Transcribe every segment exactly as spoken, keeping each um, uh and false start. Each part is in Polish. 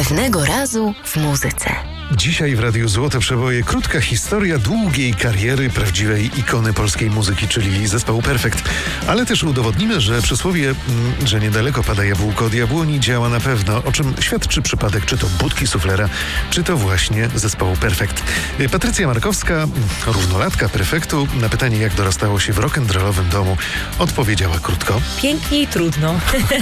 Pewnego razu w muzyce. Dzisiaj w Radiu Złote Przeboje krótka historia długiej kariery prawdziwej ikony polskiej muzyki, czyli zespołu Perfekt. Ale też udowodnimy, że przysłowie, że niedaleko pada jabłko od jabłoni działa na pewno, o czym świadczy przypadek czy to budki suflera, czy to właśnie zespołu Perfekt. Patrycja Markowska, równolatka Perfektu, na pytanie, jak dorastało się w rock'n'rollowym domu, odpowiedziała krótko. Pięknie i trudno.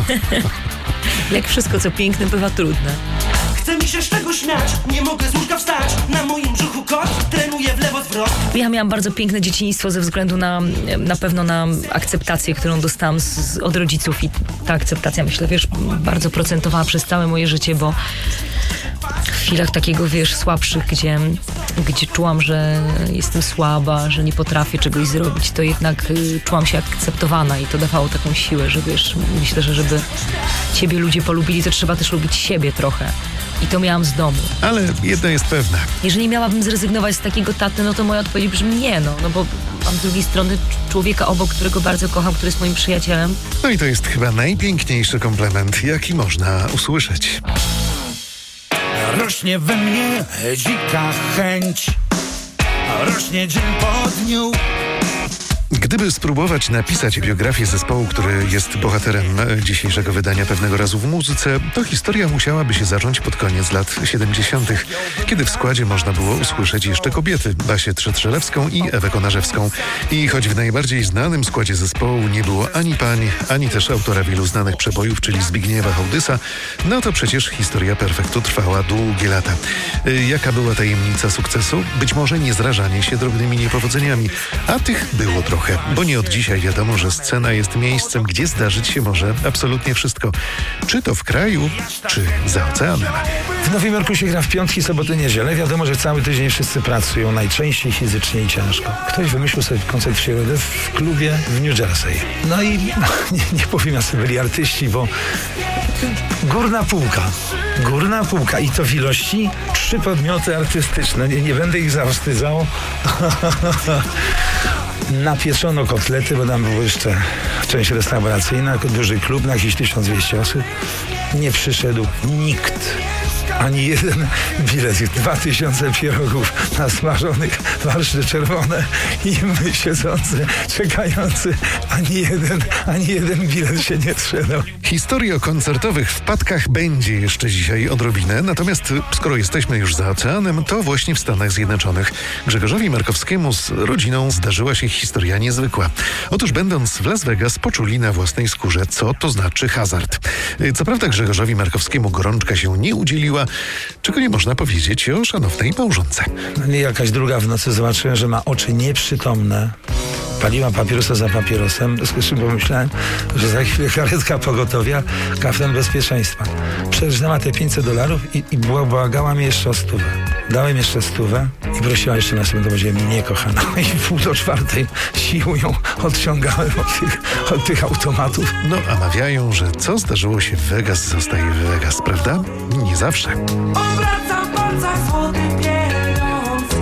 Jak wszystko, co piękne, bywa trudne. Chce mi się z tego śmiać, nie mogę z łóżka wstać. Na moim brzuchu kot, trenuję w lewo zwrot. Ja miałam bardzo piękne dzieciństwo ze względu na, na pewno na akceptację, którą dostałam z, od rodziców i ta akceptacja, myślę, wiesz, bardzo procentowała przez całe moje życie, bo w chwilach takiego, wiesz, słabszych, gdzie, gdzie czułam, że jestem słaba, że nie potrafię czegoś zrobić, to jednak y, czułam się akceptowana i to dawało taką siłę, że wiesz, myślę, że żeby ciebie ludzie polubili, to trzeba też lubić siebie trochę. I to miałam z domu. Ale jedno jest pewne. Jeżeli miałabym zrezygnować z takiego taty, no to moja odpowiedź brzmi nie, no, no bo mam z drugiej strony człowieka obok, którego bardzo kocham, który jest moim przyjacielem. No i to jest chyba najpiękniejszy komplement, jaki można usłyszeć. Rośnie we mnie dzika chęć, rośnie dzień po dniu. Gdyby spróbować napisać biografię zespołu, który jest bohaterem dzisiejszego wydania Pewnego razu w muzyce, to historia musiałaby się zacząć pod koniec lat siedemdziesiątych, kiedy w składzie można było usłyszeć jeszcze kobiety, Basię Trzetrzelewską i Ewę Konarzewską. I choć w najbardziej znanym składzie zespołu nie było ani pań, ani też autora wielu znanych przebojów, czyli Zbigniewa Hołdysa, no to przecież historia Perfektu trwała długie lata. Jaka była tajemnica sukcesu? Być może nie zrażanie się drobnymi niepowodzeniami, a tych było trochę. Bo nie od dzisiaj wiadomo, że scena jest miejscem, gdzie zdarzyć się może absolutnie wszystko. Czy to w kraju, czy za oceanem. W Nowym Jorku się gra w piątki, soboty, niedzielę. Wiadomo, że cały tydzień wszyscy pracują, najczęściej fizycznie i ciężko. Ktoś wymyślił sobie koncert w środę w klubie w New Jersey. No i no, nie, nie powiem, jacy byli artyści, bo górna półka. Górna półka i to w ilości trzy podmioty artystyczne. Nie, nie będę ich zawstydzał. Napieczono kotlety, bo tam była jeszcze część restauracyjna, duży klub na jakieś tysiąc dwieście osób. Nie przyszedł nikt. Ani jeden bilet, dwa tysiące pierogów nasmażonych, warszcze czerwone i my siedzący, czekający, ani jeden, ani jeden bilet się nie sprzedał. Historii o koncertowych wpadkach będzie jeszcze dzisiaj odrobinę, natomiast skoro jesteśmy już za oceanem, to właśnie w Stanach Zjednoczonych Grzegorzowi Markowskiemu z rodziną zdarzyła się historia niezwykła. Otóż będąc w Las Vegas poczuli na własnej skórze, co to znaczy hazard. Co prawda Grzegorzowi Markowskiemu gorączka się nie udzieliła, czego nie można powiedzieć o szanownej małżonce. No, jakaś druga w nocy zobaczyłem, że ma oczy nieprzytomne. Paliła papierosa za papierosem, z czym pomyślałem, że za chwilę karetka pogotowia, kaftan bezpieczeństwa. Przeżyła te pięćset dolarów i, i błagała mnie jeszcze o stówę. Dałem jeszcze stówę i prosiła jeszcze na sobie, to będzie mnie kochana. I w pół do czwartej siłą ją odciągałem od tych, od tych automatów. No a mawiają, że co zdarzyło się w Vegas, zostaje w Vegas, prawda? Nie zawsze. Obraca w palcach złoty pieniądz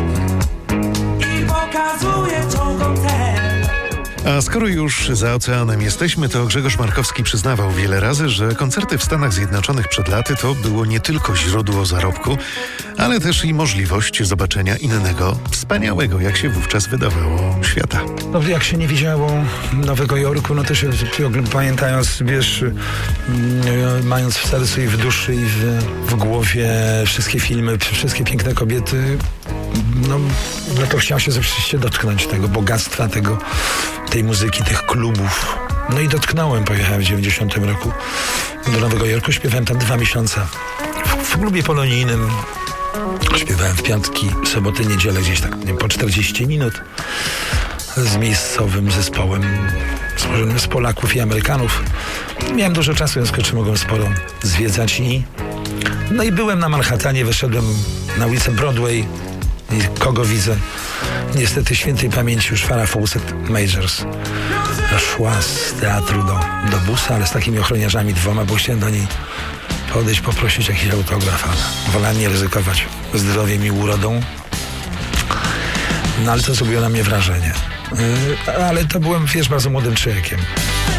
i pokazuje ciągą cel. A skoro już za oceanem jesteśmy, to Grzegorz Markowski przyznawał wiele razy, że koncerty w Stanach Zjednoczonych przed laty to było nie tylko źródło zarobku, ale też i możliwość zobaczenia innego, wspaniałego, jak się wówczas wydawało, świata. No, jak się nie widziało Nowego Jorku, no to się pamiętając, wiesz, mając w sercu i w duszy i w, w głowie wszystkie filmy, wszystkie piękne kobiety, no, no to chciałem się rzeczywiście dotknąć tego bogactwa, tego, tej muzyki, tych klubów. No i dotknąłem, pojechałem w dziewięćdziesiątym roku do Nowego Jorku, śpiewałem tam dwa miesiące w, w klubie polonijnym. Śpiewałem w piątki, soboty, niedzielę gdzieś tak, nie wiem, po czterdzieści minut z miejscowym zespołem złożonym z Polaków i Amerykanów. Miałem dużo czasu, w związku z czym mogłem sporo zwiedzać i no i byłem na Manhattanie, wyszedłem na ulicę Broadway i kogo widzę? Niestety świętej pamięci już Farrah Fawcett Majors szła z teatru do, do busa, ale z takimi ochroniarzami dwoma, bo chciałem do niej podejść, poprosić jakiś autograf, ale wolałem nie ryzykować zdrowiem i urodą. No ale to zrobiło na mnie wrażenie. Yy, ale to byłem, wiesz, bardzo młodym człowiekiem.